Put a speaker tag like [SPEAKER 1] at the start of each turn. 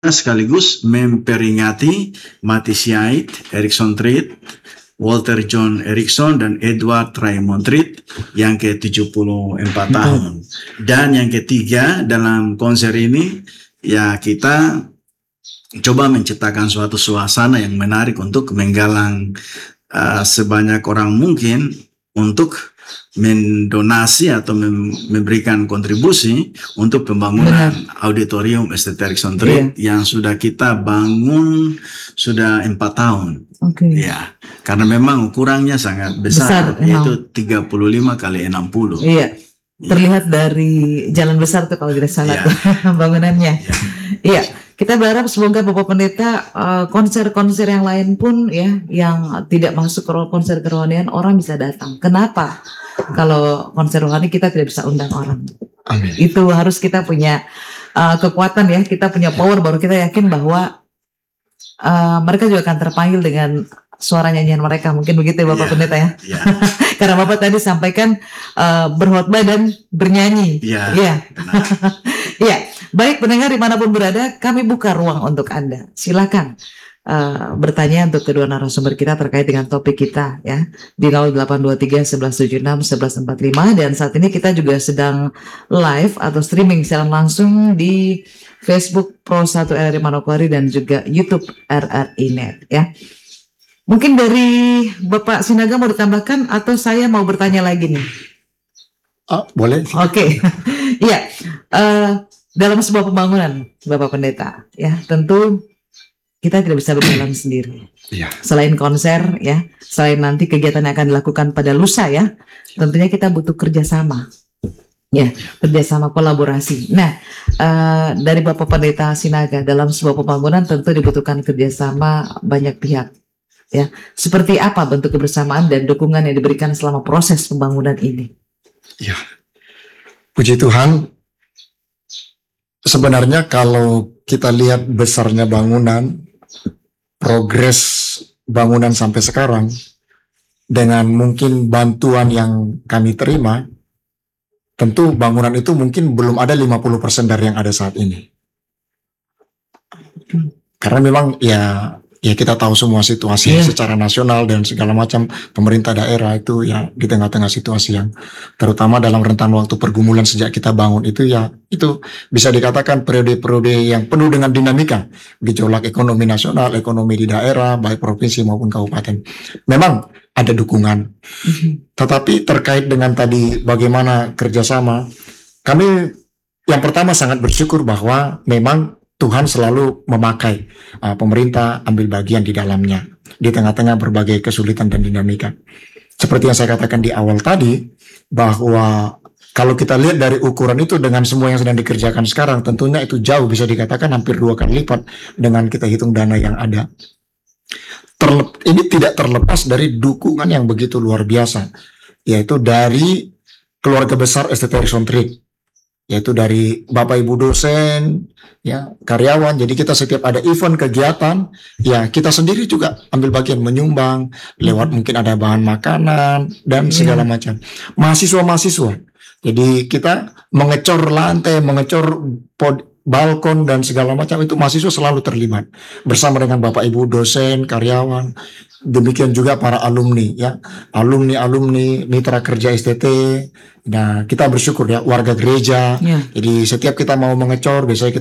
[SPEAKER 1] sekaligus memperingati mati syahid Erikson Treat, Walter John Erikson dan Edward Raymond Treat yang ke-74 tahun. Dan yang ketiga dalam konser ini, ya kita coba menciptakan suatu suasana yang menarik untuk menggalang sebanyak orang mungkin untuk mendonasi atau memberikan kontribusi untuk pembangunan auditorium STT Erikson Treat yang sudah kita bangun sudah 4 tahun. Ya, karena memang ukurannya sangat besar yaitu 35 kali 60.
[SPEAKER 2] Iya. Terlihat dari jalan besar tuh kalau tidak salah bangunannya. Iya. Kita berharap semoga Bapak Pendeta konser-konser yang lain pun ya yang tidak masuk ke konser kerohanian orang bisa datang. Kenapa? Kalau konser rohani kita tidak bisa undang orang.
[SPEAKER 3] Amin.
[SPEAKER 2] Itu harus kita punya kekuatan ya, kita punya power baru kita yakin bahwa mereka juga akan terpanggil dengan suara nyanyian mereka. Mungkin begitu ya Bapak Pendeta ya. Karena Bapak tadi sampaikan berkhotbah dan bernyanyi. Iya. Baik pendengar dimanapun berada, kami buka ruang untuk Anda. Silakan bertanya untuk kedua narasumber kita terkait dengan topik kita ya di 0823 1176 1145, dan saat ini kita juga sedang live atau streaming secara langsung di Facebook Pro 1 RRI Manokwari dan juga YouTube RRI Net ya. Mungkin dari Bapak Sinaga mau ditambahkan atau saya mau bertanya lagi nih?
[SPEAKER 3] Boleh.
[SPEAKER 2] Oke. Iya. Dalam sebuah pembangunan, Bapak Pendeta, ya tentu kita tidak bisa berjalan sendiri. Selain konser, ya, selain nanti kegiatan yang akan dilakukan pada lusa, ya, tentunya kita butuh kerjasama, ya, kerjasama kolaborasi. Nah, dari Bapak Pendeta Sinaga dalam sebuah pembangunan tentu dibutuhkan kerjasama banyak pihak, ya. Seperti apa bentuk kebersamaan dan dukungan yang diberikan selama proses pembangunan ini?
[SPEAKER 3] Ya, puji Tuhan. Sebenarnya kalau kita lihat besarnya bangunan, progres bangunan sampai sekarang, dengan mungkin bantuan yang kami terima, tentu bangunan itu mungkin belum ada 50% dari yang ada saat ini. Karena memang ya kita tahu semua situasi secara nasional dan segala macam pemerintah daerah itu ya di tengah-tengah situasi yang terutama dalam rentan waktu pergumulan sejak kita bangun itu ya itu bisa dikatakan periode-periode yang penuh dengan dinamika, gejolak ekonomi nasional, ekonomi di daerah baik provinsi maupun kabupaten. Memang ada dukungan. Tetapi terkait dengan tadi bagaimana kerjasama, kami yang pertama sangat bersyukur bahwa memang Tuhan selalu memakai pemerintah ambil bagian di dalamnya di tengah-tengah berbagai kesulitan dan dinamika. Seperti yang saya katakan di awal tadi, bahwa kalau kita lihat dari ukuran itu dengan semua yang sedang dikerjakan sekarang, tentunya itu jauh bisa dikatakan hampir 2 kali lipat dengan kita hitung dana yang ada. Ini tidak terlepas dari dukungan yang begitu luar biasa, yaitu dari keluarga besar STT Erikson Treat, yaitu dari Bapak Ibu dosen, ya karyawan. Jadi kita setiap ada event kegiatan, ya kita sendiri juga ambil bagian menyumbang lewat mungkin ada bahan makanan dan segala macam. Mahasiswa-mahasiswa. Jadi kita mengecor lantai, mengecor balkon dan segala macam itu mahasiswa selalu terlibat bersama dengan Bapak Ibu dosen, karyawan. Demikian juga para alumni ya, alumni mitra kerja STT. Nah, kita bersyukur ya warga gereja. Jadi setiap kita mau mengecor biasanya kita